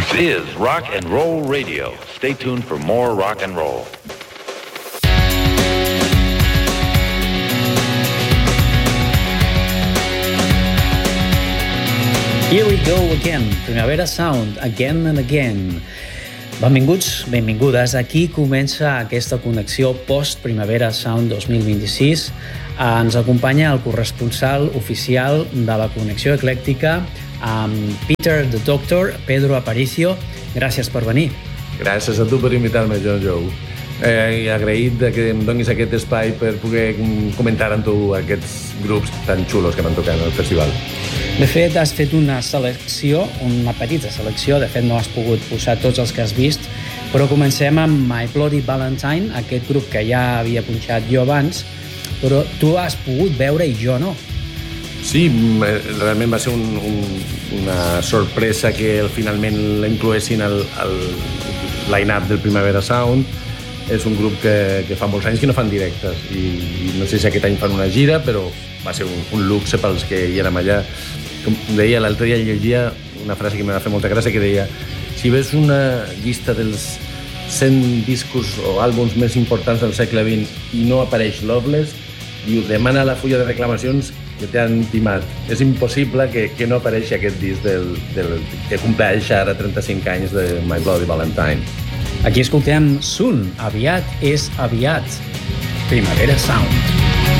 This is Rock and Roll Radio. Stay tuned for more rock and roll. Here we go again, Primavera Sound, again and again. Benvinguts, benvingudes. Aquí comença aquesta connexió post-Primavera Sound 2026. Ens acompanya el corresponsal oficial de la connexió eclèctica, amb Peter the Doctor, Pedro Aparicio. Gràcies per venir. Gràcies a tu per invitar-me, Joe. I agraït que em donis aquest espai per poder comentar amb tu aquests grups tan xulos que van tocar en el festival. De fet, has fet una selecció, una petita selecció, de fet no has pogut posar tots els que has vist, però comencem amb My Bloody Valentine, aquest grup que ja havia punxat jo abans, però tu has pogut veure i jo no. Sí, realment va ser una sorpresa que finalment l'incloessin al line-up del Primavera Sound. És un grup que fa molts anys que no fan directes i no sé si aquest any fan una gira, però va ser un luxe pels que hi érem allà. Com deia, l'altre dia llegia una frase que m'ha fet molta gràcia, que deia: si ves una llista dels 100 discos o àlbums més importants del segle XX i no apareix Loveless, diu, demana a la fulla de reclamacions que t'han timat. És impossible que no apareixi aquest disc que compleix ara 35 anys de My Bloody Valentine. Aquí escoltem Soon, aviat és aviat. Primavera Sound.